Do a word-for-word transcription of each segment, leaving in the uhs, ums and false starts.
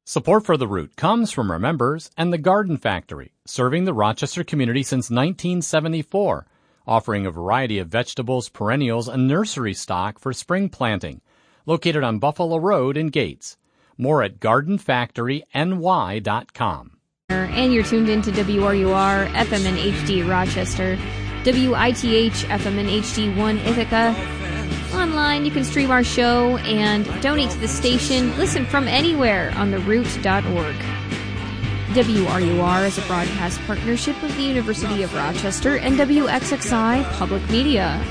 Support for The Root comes from our members and the Garden Factory, serving the Rochester community since nineteen seventy-four, offering a variety of vegetables, perennials, and nursery stock for spring planting. Located on Buffalo Road in Gates. More at garden factory n y dot com. And you're tuned into W R U R, F M and H D Rochester, W I T H, F M and H D one Ithaca. Online, you can stream our show and donate to the station. Listen from anywhere on the root dot org. W R U R is a broadcast partnership of the University of Rochester and W X X I Public Media.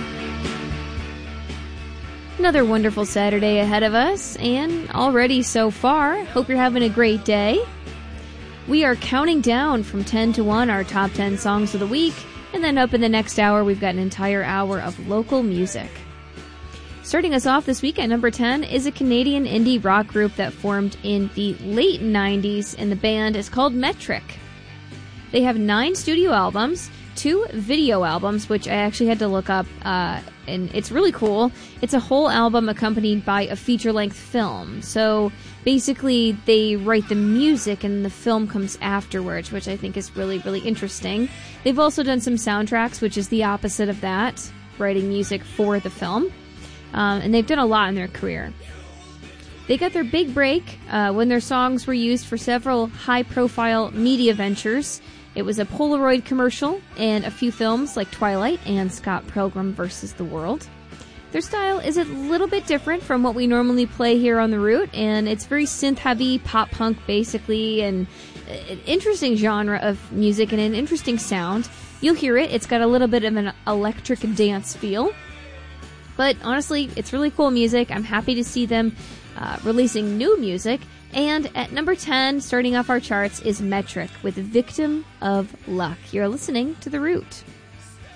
Another wonderful Saturday ahead of us, and already so far, hope you're having a great day. We are counting down from ten to one our top ten songs of the week, and then up in the next hour, we've got an entire hour of local music. Starting us off this week at number ten is a Canadian indie rock group that formed in the late nineties, and the band is called Metric. They have nine studio albums, two video albums, which I actually had to look up, uh, and it's really cool. It's a whole album accompanied by a feature-length film. So basically, they write the music and the film comes afterwards, which I think is really, really interesting. They've also done some soundtracks, which is the opposite of that, writing music for the film. Um, and they've done a lot in their career. They got their big break uh, when their songs were used for several high-profile media ventures. It was a Polaroid commercial and a few films like Twilight and Scott Pilgrim versus the World. Their style is a little bit different from what we normally play here on The Root, and it's very synth-heavy, pop-punk basically, and an interesting genre of music and an interesting sound. You'll hear it. It's got a little bit of an electric dance feel. But honestly, it's really cool music. I'm happy to see them uh, releasing new music. And at number ten, starting off our charts, is Metric with Victim of Luck. You're listening to The Root.